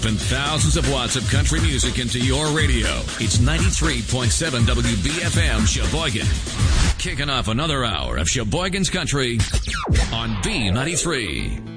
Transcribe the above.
pumping thousands of watts of country music into your radio. It's 93.7 WBFM Sheboygan. Kicking off another hour of Sheboygan's Country on B93.